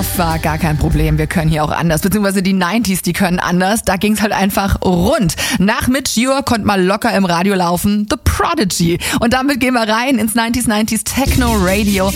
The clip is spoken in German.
Off war gar kein Problem. Wir können hier auch anders. Beziehungsweise die 90s, die können anders. Da ging's halt einfach rund. Nach Midge Ure konnte mal locker im Radio laufen The Prodigy. Und damit gehen wir rein ins 90s Techno Radio.